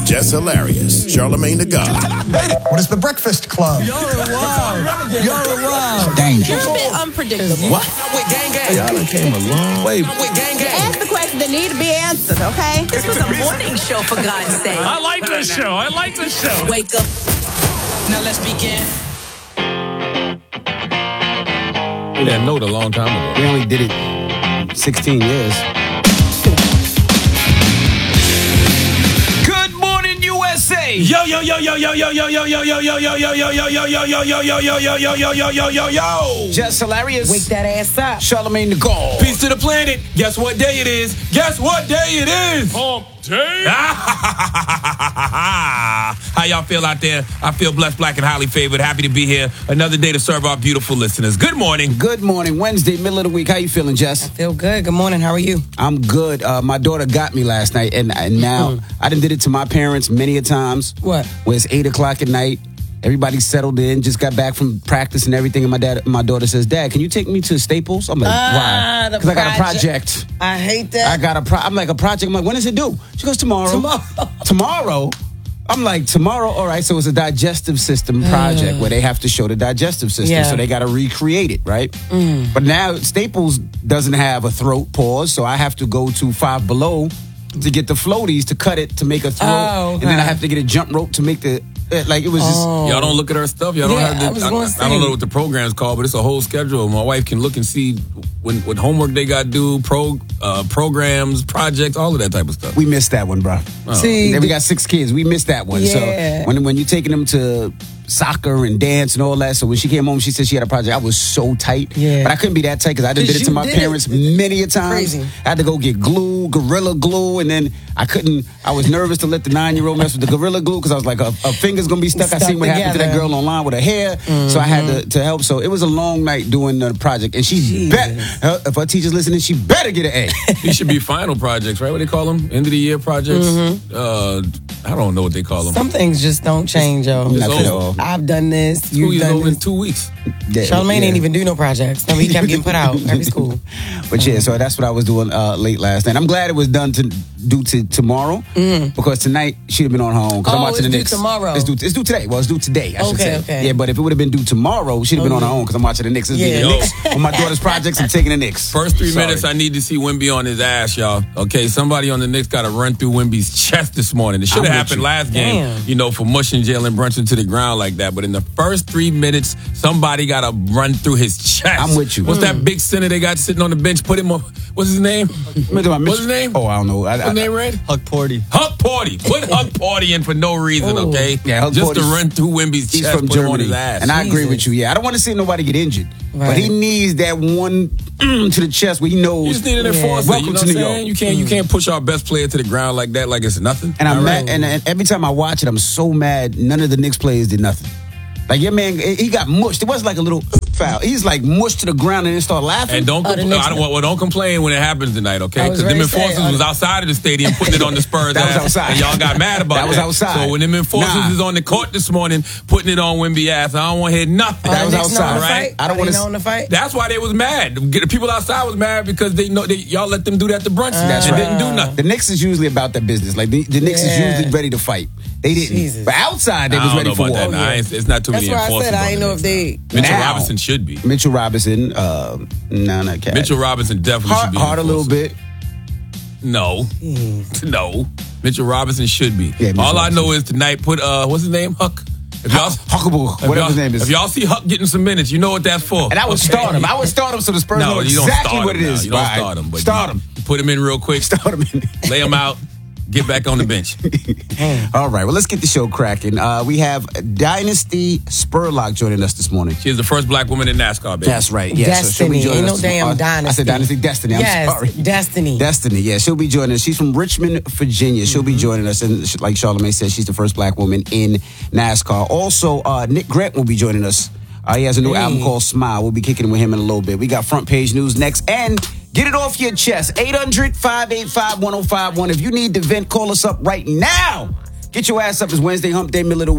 Jess Hilarious, Charlamagne the God. What is the Breakfast Club? Y'all are wild. Dangerous. It's a bit unpredictable. What? Y'all came a long way. Ask the questions that need to be answered, okay? This was a morning show, for God's sake. I like this show. Wake up. Now let's begin. We didn't know it a long time ago. We only did it 16 years. Good morning, USA. Yo. Jess Hilarious. Wake that ass up. Charlamagne the God. Peace to the planet. Guess what day it is? Hump day. How y'all feel out there? I feel blessed, black, and highly favored. Happy to be here. Another day to serve our beautiful listeners. Good morning. Good morning. Wednesday, middle of the week. How you feeling, Jess? Feel good. Good morning. How are you? I'm good. My daughter got me last night, and now I done did it to my parents many a times. What? Where it's 8 o'clock at night. Everybody settled in, just got back from practice and everything. And my daughter says, "Dad, can you take me to Staples?" I'm like, "Why?" the Because I got a project. I hate that. I'm like, a project. I'm like, "When is it due?" She goes, "Tomorrow." Tomorrow? I'm like, tomorrow? All right, so it's a digestive system project where they have to show the digestive system. Yeah. So they got to recreate it, right? But now Staples doesn't have a throat pause, so I have to go to Five Below to get the floaties to cut it to make a throat. Oh, okay. And then I have to get a jump rope to make the... Like, it was just... Y'all don't look at her stuff. Y'all don't Yeah, have the. I don't know what the program's called, but it's a whole schedule. My wife can look and see what homework they got to do, programs, projects, all of that type of stuff. We missed that one, bro. See, Then we got 6 kids. We missed that one. Yeah. So when you're taking them to soccer and dance and all that, so when she came home, she said she had a project. I was so tight. Yeah. But I couldn't be that tight because I did it to my parents many a times. Crazy. I had to go get glue, Gorilla Glue, and then I was nervous to let the 9-year-old mess with the Gorilla Glue because I was like, her finger's going to be stuck. I seen what happened to that girl online with her hair. So I had to help. So it was a long night doing the project. And she if her teacher's listening, she better get an A. These should be final projects, right? What they call them? End of the year projects? I don't know what they call them. Some things just don't change, yo. Nothing at all. I've done this. School You've year's done over in this. 2 weeks. Charlamagne didn't even do no projects. No, he kept getting put out every school. But yeah, so that's what I was doing late last night. I'm glad it was done due to tomorrow because tonight she'd have been on her own because I'm watching the Knicks. Tomorrow. It's due today. Well, it's due today, I should say. Okay. Yeah, but if it would have been due tomorrow, she'd have been on her own because I'm watching the Knicks. It's Yeah. the Knicks. On my daughter's projects, I'm taking the Knicks. First 3 Sorry. minutes, I need to see Wemby on his ass, y'all. Okay, somebody on the Knicks got to run through Wemby's chest this morning. It should have happened last game, for mushing Jalen Brunson to the ground like that. But in the first 3 minutes, somebody got to run through his chest. I'm with you. What's that big center they got sitting on the bench? Put him on. What's his name? What's his name? Oh, I don't know. What's his name, Red? Huck Porty. Huck Porty. Put Huck Porty in for no reason, okay? Yeah, Huck just to Porty's- run through Wemby's He's chest, from put him on Germany, his ass. and I agree with you. Yeah, I don't want to see nobody get injured, but Right. he needs that one to the chest where he knows. You just need an enforcer. Welcome You know to what New I'm York. saying? You can't push our best player to the ground like that, like it's nothing. And I'm All mad, right. and every time I watch it, I'm so mad. None of the Knicks players did nothing. Like your man, he got mushed. It wasn't like a little foul. He's like mushed to the ground and then start laughing. And don't complain when it happens tonight, okay? I was Because them ready to say, enforcers was outside of the stadium putting it on the Spurs. That was ass, outside. and y'all got mad about that. That was outside. So when them enforcers is on the court this morning putting it on Wemby ass, I don't want to hear nothing. That was Knicks know outside, the right? fight? I don't Are they wanna know the fight. That's why they was mad. The people outside was mad because they know y'all let them do that to Brunson. That's and right. didn't do nothing. The Knicks is usually about that business. Like the Knicks is usually ready to fight. They didn't. Jesus. But outside, they I was don't ready know for about war. that. Nah, it's not too That's many why I enforcers. said I on didn't the know if Knicks. they. Mitchell Now. Robinson should be. Mitchell Robinson, not Cat. Mitchell Robinson definitely should be. Hard a little bit. No. No. Mitchell Robinson should be. Yeah, Mitchell All I Robinson. know is tonight, put, what's his name? Huck. If y'all, Huckable, whatever his name is. If y'all see Huck getting some minutes, you know what that's for. And I would start him. I would start him so the Spurs know No, you don't exactly start what him it now. is. You don't Right. start him. But Start you him. Put him in real quick. Start him in. Lay him out. Get back on the bench. All right, well, let's get the show cracking. We have Dynasty Spurlock joining us this morning. She's the first black woman in NASCAR, baby. That's right. Yeah, so she'll be Destiny. joining Ain't us. no damn Dynasty. I said Dynasty Destiny. I'm Yes, sorry. Destiny. Destiny, yeah. She'll be joining us. She's from Richmond, Virginia. She'll be joining us. And like Charlamagne said, she's the first black woman in NASCAR. Also, Nick Grant will be joining us. He has a new album called Smile. We'll be kicking it with him in a little bit. We got front page news next. And get it off your chest. 800-585-1051. If you need to vent, call us up right now. Get your ass up. It's Wednesday, hump day, middle of the week.